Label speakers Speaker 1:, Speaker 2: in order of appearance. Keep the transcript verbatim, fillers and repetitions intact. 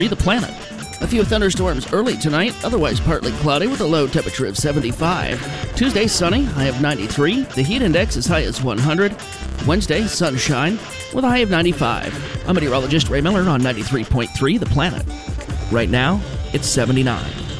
Speaker 1: The planet. A few thunderstorms early tonight, otherwise partly cloudy with a low temperature of seventy-five. Tuesday, sunny, high of ninety-three. The heat index as high as one hundred. Wednesday, sunshine with a high of ninety-five. I'm meteorologist Ray Miller on ninety-three point three The Planet. Right now, it's seventy-nine.